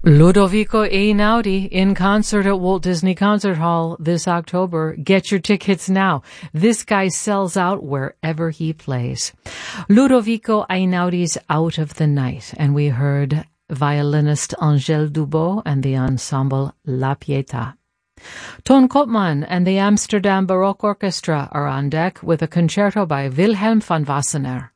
Ludovico Einaudi in concert at Walt Disney Concert Hall this October. Get your tickets now. This guy sells out wherever he plays. Ludovico Einaudi's Out of the Night, and we heard violinist Angèle Dubot and the ensemble La Pietà. Ton Koopman and the Amsterdam Baroque Orchestra are on deck with a concerto by Wilhelm van Wassenaar.